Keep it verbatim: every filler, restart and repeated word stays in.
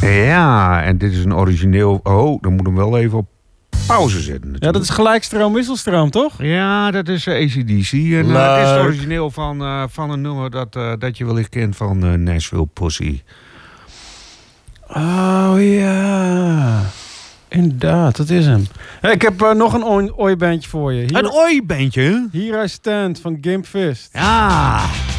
Ja, en dit is een origineel... Oh, dan moet hem wel even op pauze zetten natuurlijk. Ja, dat is gelijkstroom, wisselstroom, toch? Ja, dat is uh, A C D C. En uh, het is het origineel van, uh, van een nummer dat, uh, dat je wellicht kent van uh, Nashville Pussy. Oh ja, inderdaad, dat is hem. Hey, ik heb uh, nog een oi-bandje voor je. Hier, een oi-bandje? Here I Stand van Gimp Fist. Ja.